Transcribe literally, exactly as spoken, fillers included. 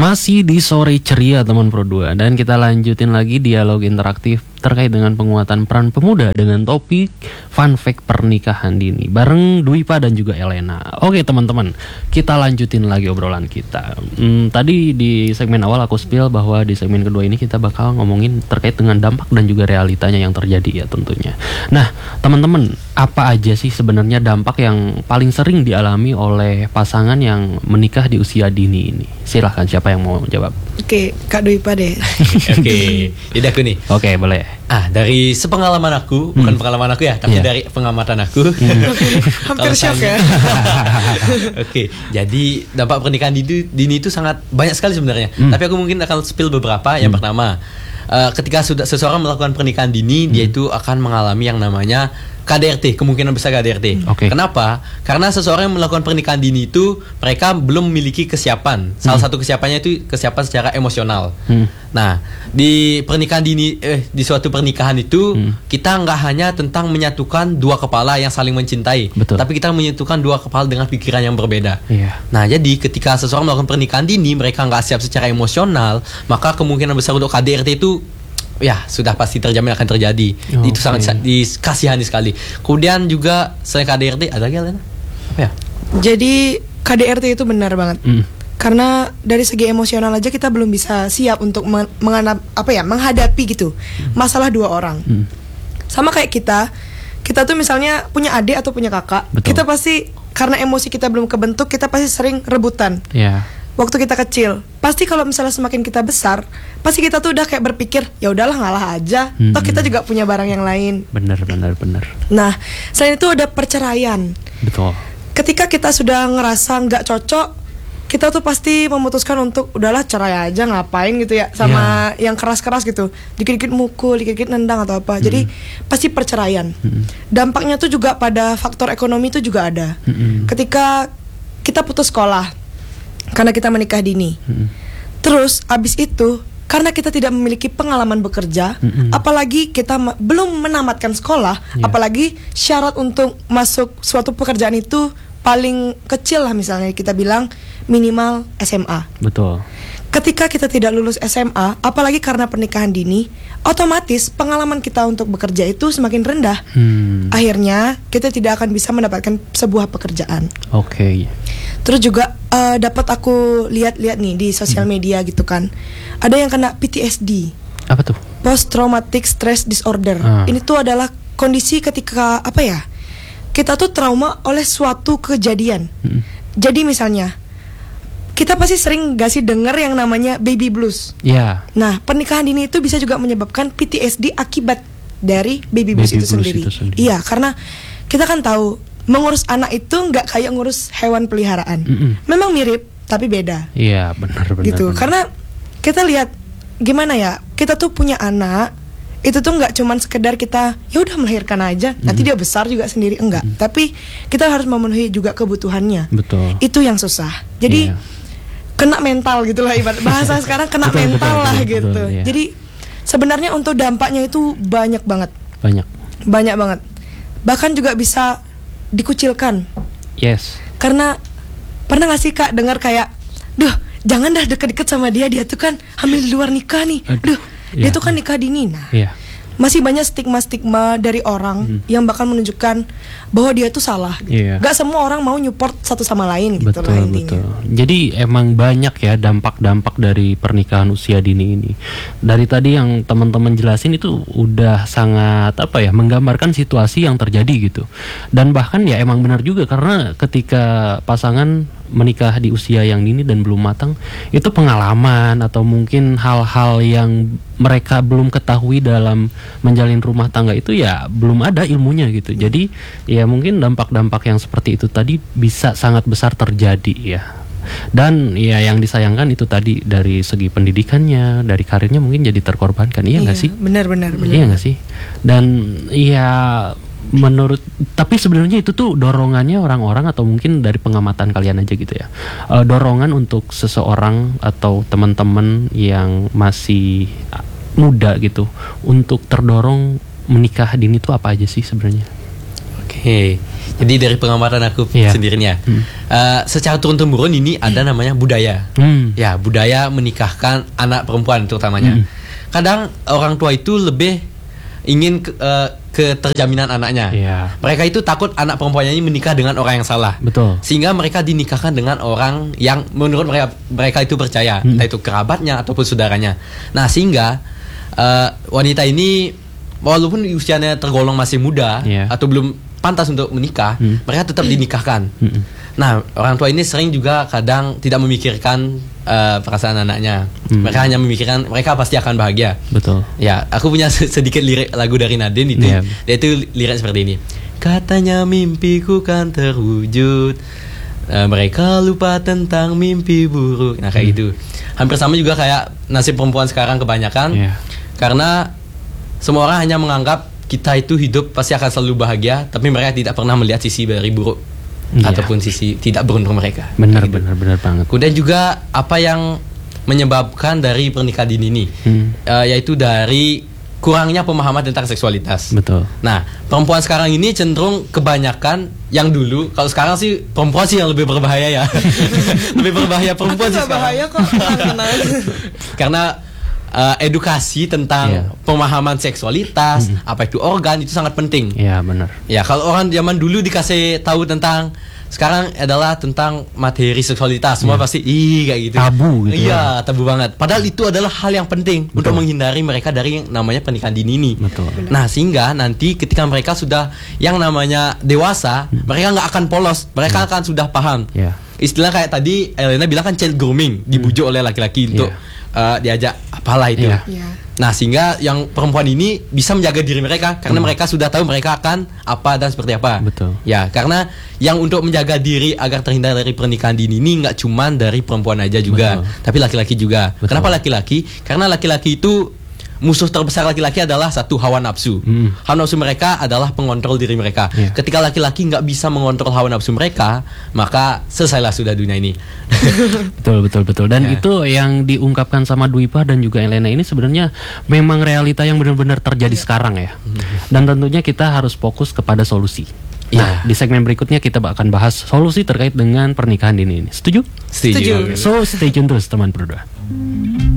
Masih di sore ceria teman Pro dua, dan kita lanjutin lagi dialog interaktif terkait dengan penguatan peran pemuda dengan topik fun fact pernikahan dini bareng Dwipa dan juga Elena. Oke teman-teman, kita lanjutin lagi obrolan kita. Hmm, tadi di segmen awal aku spill bahwa di segmen kedua ini kita bakal ngomongin terkait dengan dampak dan juga realitanya yang terjadi ya tentunya. Nah teman-teman, apa aja sih sebenarnya dampak yang paling sering dialami oleh pasangan yang menikah di usia dini ini? Silahkan, siapa yang mau jawab? Oke, Kak Dwipa deh. Oke, jadi aku nih. Oke, boleh. Ah, dari sepengalaman aku, bukan hmm. pengalaman aku ya, tapi yeah. dari pengamatan aku. Hmm. Oke, hampir shock ya. Oke, jadi dampak pernikahan dini, dini itu sangat banyak sekali sebenarnya. Hmm. Tapi aku mungkin akan spill beberapa. Yang hmm. pertama, uh, ketika sudah seseorang melakukan pernikahan dini, hmm. dia itu akan mengalami yang namanya K D R T, kemungkinan besar K D R T. Okay. Kenapa? Karena seseorang yang melakukan pernikahan dini itu mereka belum memiliki kesiapan. Salah hmm. satu kesiapannya itu kesiapan secara emosional. Hmm. Nah, di pernikahan dini, eh, di suatu pernikahan itu hmm. kita nggak hanya tentang menyatukan dua kepala yang saling mencintai, betul, tapi kita menyatukan dua kepala dengan pikiran yang berbeda. Yeah. Nah, jadi ketika seseorang melakukan pernikahan dini, mereka nggak siap secara emosional, maka kemungkinan besar untuk K D R T itu ya sudah pasti terjamin akan terjadi. Oh, itu okay. sangat dikasihani sekali. Kemudian juga selain K D R T ada lagi Lena? Apa ya? Jadi K D R T itu benar banget. Mm. Karena dari segi emosional aja kita belum bisa siap untuk men- menganap, apa ya, menghadapi gitu mm. masalah dua orang. Mm. Sama kayak kita, kita tuh misalnya punya adik atau punya kakak, betul, kita pasti karena emosi kita belum kebentuk, kita pasti sering rebutan. Yeah. Waktu kita kecil, pasti kalau misalnya semakin kita besar, pasti kita tuh udah kayak berpikir, ya udahlah ngalah aja, hmm. toh kita juga punya barang yang lain. Bener, bener, bener. Nah, selain itu ada perceraian. Betul. Ketika kita sudah ngerasa nggak cocok, kita tuh pasti memutuskan untuk udahlah cerai aja, ngapain gitu ya, sama yeah. yang keras-keras gitu, dikit-dikit mukul, dikit-dikit nendang atau apa. Hmm. Jadi pasti perceraian. Hmm. Dampaknya tuh juga pada faktor ekonomi tuh juga ada. Hmm. Ketika kita putus sekolah karena kita menikah dini, mm-hmm. terus abis itu karena kita tidak memiliki pengalaman bekerja, mm-hmm. apalagi kita ma- belum menamatkan sekolah, yeah. apalagi syarat untuk masuk suatu pekerjaan itu paling kecil lah, misalnya kita bilang minimal S M A. Betul. Ketika kita tidak lulus S M A, apalagi karena pernikahan dini, otomatis pengalaman kita untuk bekerja itu semakin rendah. Hmm. Akhirnya kita tidak akan bisa mendapatkan sebuah pekerjaan. Oke. Okay. Terus juga uh, dapat aku lihat-lihat nih di sosial media gitu kan, ada yang kena P T S D. Apa tuh? Post Traumatic Stress Disorder. Ah. Ini tuh adalah kondisi ketika apa ya? Kita tuh trauma oleh suatu kejadian. Hmm. Jadi misalnya, kita pasti sering gak sih dengar yang namanya baby blues. Iya. Yeah. Nah, pernikahan dini itu bisa juga menyebabkan P T S D akibat dari baby blues, baby itu, blues sendiri. itu sendiri. Iya, karena kita kan tahu mengurus anak itu nggak kayak ngurus hewan peliharaan. Mm-mm. Memang mirip, tapi beda. Iya, benar-benar. Gitu, benar. karena kita lihat gimana ya, kita tuh punya anak. Itu tuh nggak cuman sekedar kita ya udah melahirkan aja, mm-hmm. nanti dia besar juga sendiri, enggak. Mm-hmm. Tapi kita harus memenuhi juga kebutuhannya. Betul. Itu yang susah. Jadi yeah. kena mental gitulah, ibarat bahasa sekarang kena betul, mental betul, lah betul, gitu. Betul, yeah. Jadi sebenarnya untuk dampaknya itu banyak banget. Banyak. Banyak banget. Bahkan juga bisa dikucilkan. Yes. Karena pernah gak sih Kak dengar kayak, duh jangan dah deket-deket sama dia, dia tuh kan hamil di luar nikah nih. Duh, dia yeah. tuh kan nikah dini. Nah, yeah. masih banyak stigma-stigma dari orang hmm. yang bakal menunjukkan bahwa dia tuh salah. Yeah. Gak semua orang mau nyupport satu sama lain gitu betul, lah intinya. Betul. Jadi emang banyak ya dampak-dampak dari pernikahan usia dini ini. Dari tadi yang teman-teman jelasin itu udah sangat apa ya, menggambarkan situasi yang terjadi gitu. Dan bahkan ya emang benar juga, karena ketika pasangan menikah di usia yang dini dan belum matang, itu pengalaman atau mungkin hal-hal yang mereka belum ketahui dalam menjalin rumah tangga itu ya belum ada ilmunya gitu. Jadi ya mungkin dampak-dampak yang seperti itu tadi bisa sangat besar terjadi ya. Dan ya yang disayangkan itu tadi dari segi pendidikannya, dari karirnya mungkin jadi terkorbankan. Iya nggak iya, sih? Benar-benar. Iya nggak sih? Dan ya menurut, tapi sebenarnya itu tuh dorongannya orang-orang atau mungkin dari pengamatan kalian aja gitu ya, uh, dorongan untuk seseorang atau teman-teman yang masih muda gitu untuk terdorong menikah dini itu apa aja sih sebenarnya? Oke, Oke, jadi dari pengamatan aku Iya. sendirinya, Hmm. uh, secara turun temurun ini ada namanya budaya. Hmm. Ya, budaya menikahkan anak perempuan terutamanya. Hmm. Kadang orang tua itu lebih ingin ke, uh, keterjaminan anaknya. Iya. Mereka itu takut anak perempuannya ini menikah dengan orang yang salah. Betul. Sehingga mereka dinikahkan dengan orang yang menurut mereka mereka itu percaya, Hmm. entah itu kerabatnya ataupun saudaranya. Nah, sehingga uh, wanita ini walaupun usianya tergolong masih muda Iya. atau belum pantas untuk menikah, Hmm. mereka tetap dinikahkan. Hmm. Nah, orang tua ini sering juga kadang tidak memikirkan uh, perasaan anaknya. Hmm. Mereka hanya memikirkan mereka pasti akan bahagia. Betul. Ya, aku punya se- sedikit lirik lagu dari Nadine itu. Iya. Dia itu lirik seperti ini. Katanya mimpiku kan terwujud. Eh, mereka lupa tentang mimpi buruk. Nah, kayak Hmm. gitu. Hampir sama juga kayak nasib perempuan sekarang kebanyakan. Iya. Karena semua orang hanya menganggap kita itu hidup pasti akan selalu bahagia, tapi mereka tidak pernah melihat sisi dari buruk Iya. ataupun sisi tidak beruntung mereka. Benar, Kayak gitu. benar, benar banget. Kemudian juga apa yang menyebabkan dari pernikahan dini ini, Hmm. eh, yaitu dari kurangnya pemahaman tentang seksualitas. Betul. Nah, perempuan sekarang ini cenderung kebanyakan yang dulu, kalau sekarang sih perempuan sih yang lebih berbahaya ya, lebih berbahaya perempuan Aku sih gak sekarang. bahaya kok, tenang-tenang. Karena eh, edukasi tentang Iya. pemahaman seksualitas, apa itu organ itu sangat penting. Iya, benar. Ya, kalau orang zaman dulu dikasih tahu tentang, sekarang adalah tentang materi seksualitas, semua pasti ih kayak gitu. Tabu gitu Iya, tabu banget. Padahal itu adalah hal yang penting untuk menghindari mereka dari yang namanya pernikahan dini ini. Betul. Nah, sehingga nanti ketika mereka sudah yang namanya dewasa, mereka nggak akan polos, mereka akan sudah paham. Iya. Istilah kayak tadi Elena bilang kan child grooming, dibujuk oleh laki-laki untuk uh, diajak apalah itu. Iya. Iya. Nah, sehingga yang perempuan ini bisa menjaga diri mereka karena mereka sudah tahu mereka akan apa dan seperti apa. Betul. Ya, karena yang untuk menjaga diri agar terhindar dari pernikahan dini ini nggak cuman dari perempuan aja juga, Betul. tapi laki-laki juga. Betul. Kenapa laki-laki? Karena laki-laki itu musuh terbesar laki-laki adalah satu hawa nafsu. Hmm. Hawa nafsu mereka adalah pengontrol diri mereka. Iya. Ketika laki-laki nggak bisa mengontrol hawa nafsu mereka, maka selesailah sudah dunia ini. Betul, betul, betul. Dan Ya. itu yang diungkapkan sama Dwipa dan juga Elena ini sebenarnya memang realita yang benar-benar terjadi sekarang ya. Dan tentunya kita harus fokus kepada solusi. Nah, Ya. di segmen berikutnya kita akan bahas solusi terkait dengan pernikahan dini ini. Setuju? Setuju. Setuju. So, stay tune terus teman berdua.